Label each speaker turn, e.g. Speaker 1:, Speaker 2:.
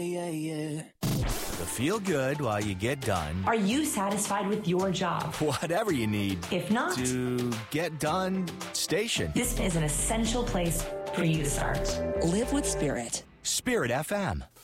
Speaker 1: To feel good while you get done.
Speaker 2: Are you satisfied with your job?
Speaker 1: Whatever you need.
Speaker 2: If not,
Speaker 1: to get done station.
Speaker 2: This is an essential place for you to start.
Speaker 3: Live with Spirit.
Speaker 1: Spirit FM.